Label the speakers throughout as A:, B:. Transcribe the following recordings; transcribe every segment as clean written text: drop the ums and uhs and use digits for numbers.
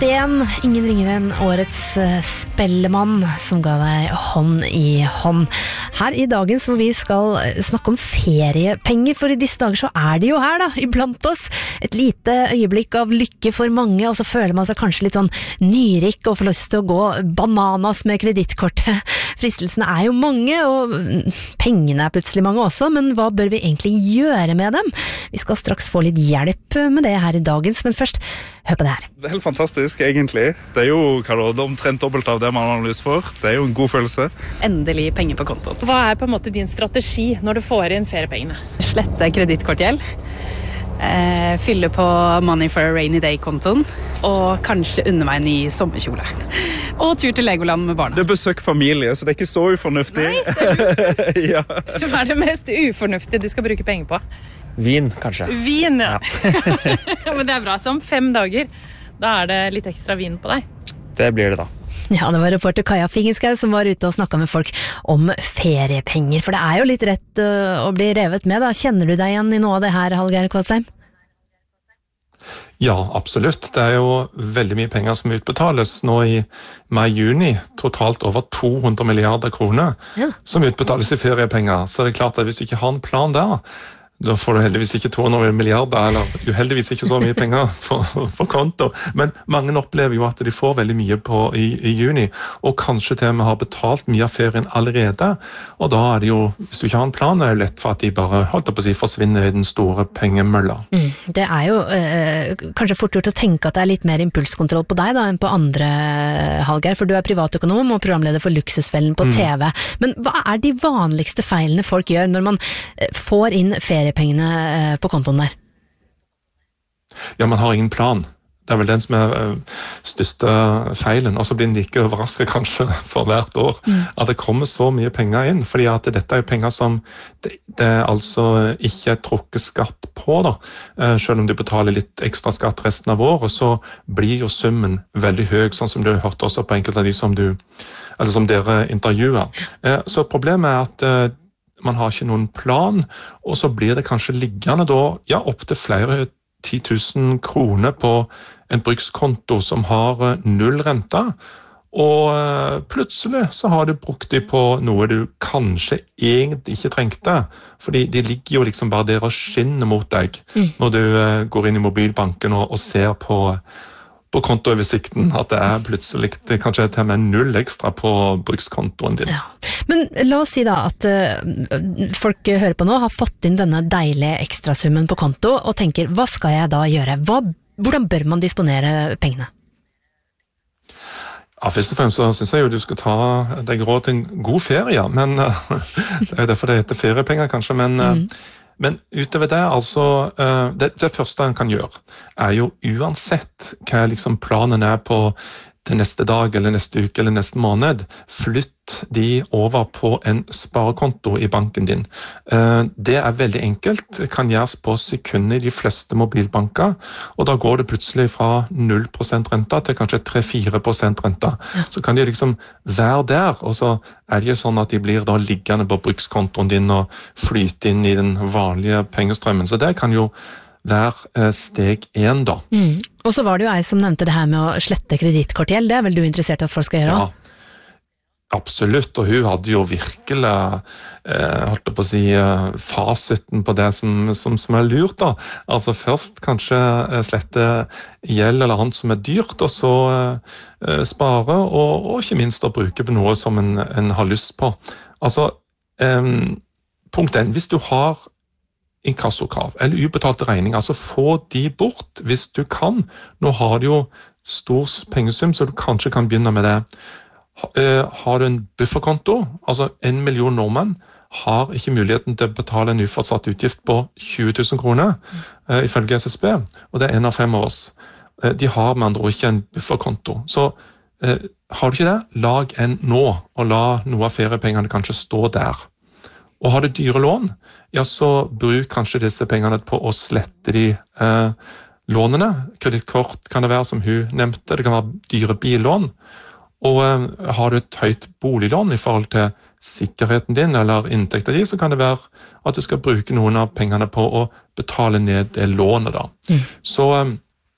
A: Sten, ingen ringere enn årets spellemann som ga deg hånd i hånd. Her i dagens hvor vi skal snakke om feriepenger, for i disse dager så de jo her da, iblant oss. Et lite øyeblikk av lykke for mange, og så føler man seg kanskje litt sånn nyrik og får lyst til å gå bananas med kredittkortet. Fristelsene jo mange, og pengene plutselig mange også, men hva bør vi egentlig gjøre med dem? Vi skal straks få litt hjelp med det her i dagens, men først, hør på det her.
B: Det helt fantastisk, egentlig. Det jo omtrent dobbelt av det man har lyst for. Det jo en god følelse.
C: Endelig penger på kontoen. Hva på en måte din strategi når du får inn feriepengene? Slette kredittkortgjeld, fylle på Money for a Rainy Day-kontoen, og kanskje unne meg en ny sommerkjole. Og tur til Legoland med barna.
B: Det besøker familie, så det ikke så ufornuftig.
C: Nei,
B: ja.
C: Hva det mest ufornuftige du skal bruke penger på?
D: Vin, kanskje.
C: Vin, ja. Ja, men det bra. Så om 5 dager, da det litt ekstra vin på deg.
D: Det blir det da.
A: Ja, det var reporter Kaja Fingenskau som var ute og snakket med folk om feriepenger, for det jo litt rett å bli revet med da. Kjenner du deg igjen i noe av det her, Hallgeir Kvadsheim?
E: Ja, absolutt. Det jo veldig mye penger som utbetales nå i mai-juni, totalt over 200 milliarder kroner som utbetales i feriepenger. Så det klart at hvis du ikke har en plan der, da får du heldigvis ikke 200 milliarder, eller uheldigvis ikke så mye penger for konto. Men mange opplever jo at de får veldig mye i juni, og kanskje til og med har betalt mye av ferien allerede. Og da det jo, hvis du ikke har en plan, det jo lett for at de bare, holdt på å si, forsvinner i den store pengemølla.
A: Det jo kanskje fort gjort å tenke at det litt mer impulskontroll på deg da, enn på andre, Hallgeir, for du privatøkonom og programleder for Luksusfellen på TV. Men hva de vanligste feilene folk gjør når man får inn feriepengene på kontoen der?
E: Ja, man har ingen plan. Det vel den som største feilen, og så blir den like overrasket kanskje for hvert år, at det kommer så mye penger inn, fordi at dette jo penger som det altså ikke trukket skatt på da. Selv om du betaler litt ekstra skatt resten av året, så blir jo summen veldig høy, sånn som du hørte også på enkelte av de som dere intervjuer. Så problemet at man har ikke noen plan, og så blir det kanskje liggende da, opp til flere 10 000 kroner på en brukskonto som har 0 rente, og plutselig så har du brukt de på noe du kanskje egentlig ikke trengte, fordi de ligger jo liksom bare der og skinner mot deg når du går inn i mobilbanken og ser på kontooversikten, at det plutselig kanskje til og med 0 ekstra på brukskontoen din.
A: Ja. Men la oss si da at folk hører på nå, har fått inn denne deilige ekstrasummen på konto, og tenker, hva skal jeg da gjøre? Hvordan bør man disponere pengene?
E: Ja, først og fremst så synes jeg jo du skal ta deg råd til en god ferie, men det jo derfor det heter feriepenger kanskje, men utover det, altså, det første en kan gjøre, jo uansett hva liksom planen på til neste dag, eller neste uke, eller neste måned, flytt de over på en sparekonto i banken din. Det veldig enkelt, kan gjøres på sekunder i de fleste mobilbanker, og da går det plutselig fra 0% renta til kanskje 3-4% renta. Så kan de liksom være der, og så det jo sånn at de blir da liggende på brukskontoen din og flyte inn i den vanlige pengestrømmen. Så det kan jo steg 1 da.
A: Og så var det jo som nevnte det her med å slette kredittkortgjeld. Det vel du interessert i at folk skal gjøre?
E: Ja, absolutt. Og hun hadde jo virkelig, holdt på å si, fasiten på det som lurt da. Altså først kanskje slette gjeld eller annet som dyrt, og så spare, og ikke minst å bruke på noe som en har lyst på. Altså, punkt 1, hvis du har inkassokrav eller ubetalte regninger, altså få de bort hvis du kan. Nå har du jo stor pengesum, så du kanskje kan begynne med det. Har du en bufferkonto, altså 1 million nordmenn, har ikke muligheten til å betale en ufortsatt utgift på 20 000 kroner, ifølge SSB, og det 1 av 5 av oss. De har med andre ord ikke en bufferkonto. Så har du ikke det, lag en nå, og la noe av feriepengene kanskje stå der. Og har du dyre lån, ja, så bruk kanskje disse pengene på å slette de lånene. Kredittkort kan det være, som hun nevnte, det kan være dyre billån. Og har du et høyt boliglån i forhold til sikkerheten din eller inntekten din, så kan det være at du skal bruke noen av pengene på å betale ned det lånet da. Så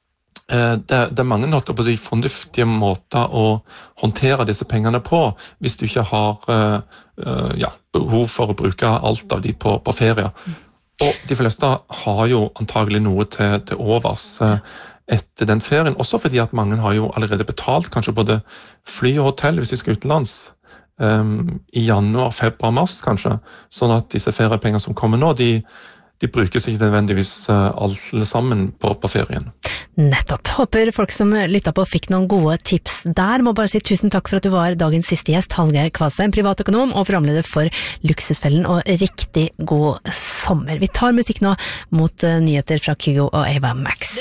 E: det er mange fornuftige måter å håndtere disse pengene på, hvis du ikke har behov for å bruke alt av de på ferie. Og de fleste har jo antagelig noe til overs etter den ferien, også fordi at mange har jo allerede betalt kanskje både fly og hotell hvis de skal utenlands i januar, februar, mars kanskje, sånn at disse feriepenger som kommer nå, de brukes ikke nødvendigvis alle sammen på ferien.
A: Nettopp. Håper folk som lyttet på fikk noen gode tips der. Må bare si tusen takk for at du var dagens siste gjest, Hallgeir Kvadsheim, privatøkonom og programleder for Luksusfellen, og riktig god sommer. Vi tar musikk nå mot nyheter fra Kygo og Ava Max.